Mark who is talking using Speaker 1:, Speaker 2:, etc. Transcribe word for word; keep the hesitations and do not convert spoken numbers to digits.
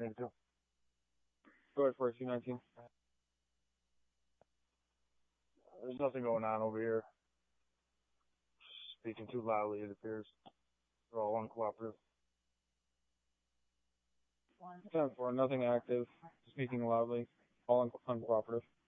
Speaker 1: eighty-two. Go ahead for a two nineteen. There's nothing going on over here. Speaking too loudly, it appears. They're all uncooperative. ten four, nothing active. Speaking loudly. All un- uncooperative.